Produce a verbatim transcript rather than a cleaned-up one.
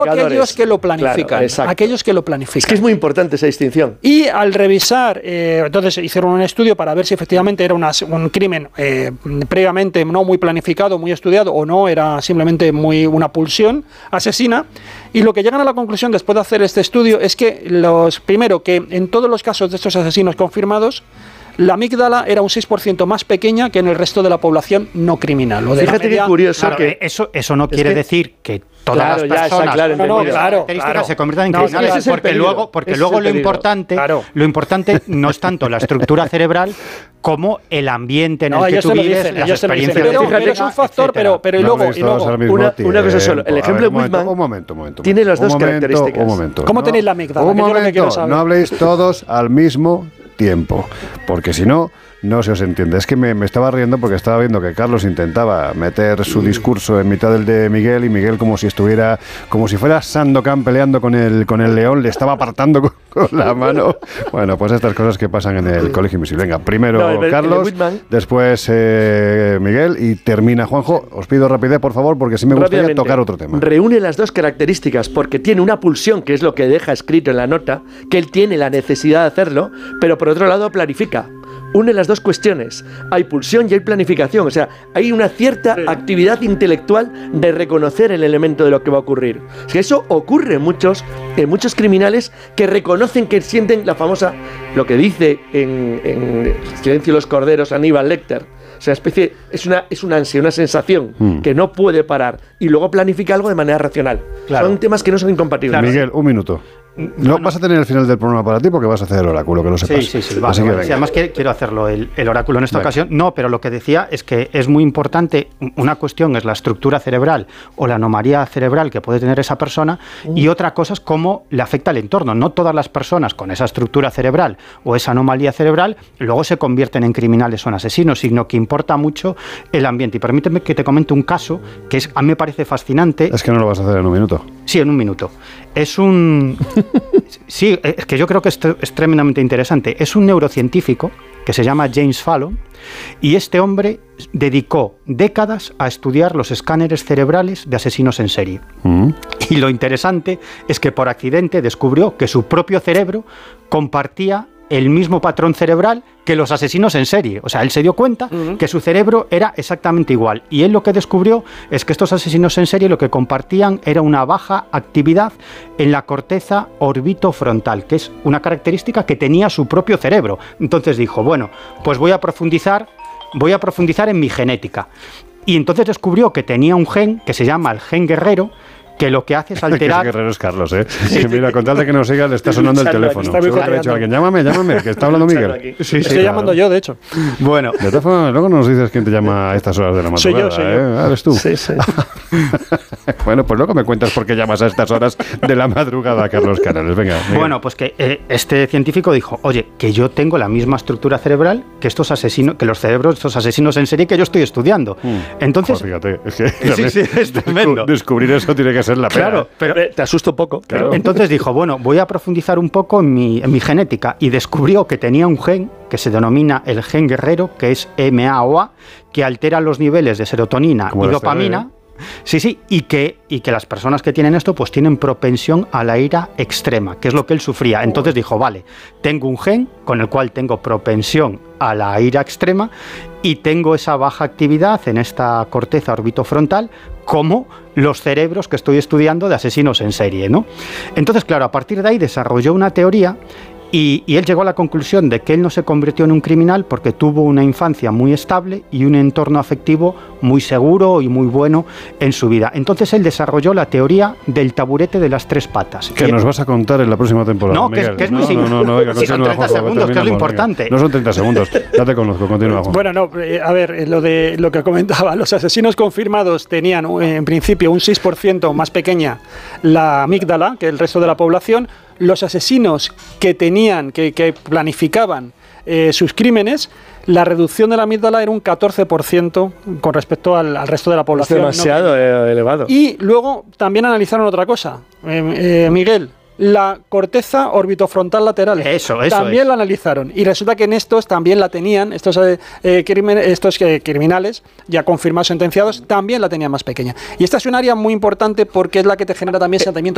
Aquellos que lo planifican, claro, aquellos que lo planifican. Es que es muy importante esa distinción. Y al revisar, eh, entonces hicieron un estudio para ver si efectivamente era una, un crimen eh, previamente no muy planificado, muy estudiado, o no, era simplemente muy una pulsión asesina. Y lo que llegan a la conclusión después de hacer este estudio es que, los primero, que en todos los casos de estos asesinos confirmados, la amígdala era un seis por ciento más pequeña que en el resto de la población no criminal. O de Fíjate qué curioso. Claro, que eso, eso no quiere que, decir que todas claro, las personas ya, claro, no, no, claro, claro, se conviertan en no, criminales, es porque luego, porque luego lo importante, claro. lo importante no es tanto la estructura cerebral como el ambiente en no, el que tú vives, dicen, las dicen, experiencias pero, de vida, pero es un factor, pero, pero y no luego, y luego una, una cosa solo, el ejemplo de Whitman un momento, un momento, tiene las dos un momento, características. Un momento, ¿Cómo no, tenéis la amígdala? Un Que yo lo que momento, quiero saber. no habléis todos al mismo tiempo, porque si no, no se os entiende. Es que me, me estaba riendo porque estaba viendo que Carlos intentaba meter su discurso en mitad del de Miguel, y Miguel, como si estuviera, como si fuera Sandokan peleando con el, con el león, le estaba apartando con, con la mano. Bueno, pues estas cosas que pasan en el Colegio Invisible. Venga, primero no, el, Carlos, el de después eh, Miguel y termina Juanjo. Os pido rapidez, por favor, porque sí me gustaría tocar otro tema. Reúne las dos características porque tiene una pulsión, que es lo que deja escrito en la nota, que él tiene la necesidad de hacerlo, pero por otro lado planifica. Une las dos cuestiones. Hay pulsión y hay planificación. O sea, hay una cierta sí. actividad intelectual de reconocer el elemento de lo que va a ocurrir. Es que eso ocurre en muchos, en muchos criminales que reconocen, que sienten la famosa, lo que dice en, en Silencio de los Corderos Aníbal Lecter. O sea, especie, es una, es una ansia, una sensación mm. que no puede parar. Y luego planifica algo de manera racional. Claro. Son temas que no son incompatibles. Claro. Miguel, un minuto. No, bueno, vas a tener el final del programa para ti porque vas a hacer el oráculo, que lo sepas. Sí, sí, sí. Vale, vale. Sí, además quiero hacerlo el, el oráculo en esta vale. ocasión. No, pero lo que decía es que es muy importante. Una cuestión es la estructura cerebral o la anomalía cerebral que puede tener esa persona, mm. y otra cosa es cómo le afecta al entorno. No todas las personas con esa estructura cerebral o esa anomalía cerebral luego se convierten en criminales o en asesinos, sino que importa mucho el ambiente. Y permíteme que te comente un caso que es, a mí me parece fascinante. Es que no lo vas a hacer en un minuto. Sí, en un minuto. Es un... Sí, es que yo creo que es, es tremendamente interesante. Es un neurocientífico que se llama James Fallon, y este hombre dedicó décadas a estudiar los escáneres cerebrales de asesinos en serie. Mm. Y lo interesante es que por accidente descubrió que su propio cerebro compartía el mismo patrón cerebral que los asesinos en serie. O sea, él se dio cuenta uh-huh. que su cerebro era exactamente igual. Y él lo que descubrió es que estos asesinos en serie lo que compartían era una baja actividad en la corteza orbitofrontal, que es una característica que tenía su propio cerebro. Entonces dijo, bueno, pues voy a profundizar, voy a profundizar en mi genética. Y entonces descubrió que tenía un gen que se llama el gen guerrero, que lo que hace es alterar... que Guerrero es Carlos, ¿eh? Sí, mira, con tal de que nos siga, le está sonando el teléfono. Está Seguro que le ha dicho alguien, llámame, llámame, que está hablando Miguel. Sí, sí, estoy claro. llamando yo, de hecho. Bueno. De todas formas, luego nos dices quién te llama a estas horas de la madrugada. Soy yo, soy ¿eh? yo. Ah, ¿eres tú? Sí, sí. Bueno, pues luego me cuentas por qué llamas a estas horas de la madrugada a Carlos Canales. Venga, Miguel. Bueno, pues que eh, este científico dijo, oye, que yo tengo la misma estructura cerebral que estos asesinos, que los cerebros de estos asesinos en serie que yo estoy estudiando. Mm. Entonces... Pues fíjate, es que sí, sí, es tremendo. Descubrir eso tiene que ser la pena. Claro, pero te asusto un poco. Claro. Entonces dijo, bueno, voy a profundizar un poco en mi, en mi genética, y descubrió que tenía un gen que se denomina el gen guerrero, que es M A O A, que altera los niveles de serotonina y dopamina. Sí, sí, y que, y que las personas que tienen esto pues tienen propensión a la ira extrema, que es lo que él sufría. Entonces dijo, vale, tengo un gen con el cual tengo propensión a la ira extrema y tengo esa baja actividad en esta corteza orbitofrontal como los cerebros que estoy estudiando de asesinos en serie, ¿no? Entonces, claro, a partir de ahí desarrolló una teoría. Y, y él llegó a la conclusión de que él no se convirtió en un criminal porque tuvo una infancia muy estable y un entorno afectivo muy seguro y muy bueno en su vida. Entonces él desarrolló la teoría del taburete de las tres patas. Que y nos vas a contar en la próxima temporada, No, que es, que es muy simple. No, no, no, venga, sí, son treinta segundos, que es lo importante. Venga. No son treinta segundos, ya te conozco, continúa, Juan. Bueno, no, a ver, lo de lo que comentaba, los asesinos confirmados tenían en principio un seis por ciento más pequeña la amígdala que el resto de la población. Los asesinos que tenían, que, que planificaban eh, sus crímenes, la reducción de la amígdala era un catorce por ciento con respecto al, al resto de la población. Es demasiado ¿no? elevado. Y luego también analizaron otra cosa, eh, eh, Miguel. La corteza orbitofrontal lateral. Eso, eso También es. la analizaron. Y resulta que en estos también la tenían, estos, eh, crimen, estos eh, criminales, ya confirmados, sentenciados, también la tenían más pequeña. Y esta es un área muy importante porque es la que te genera también sentimientos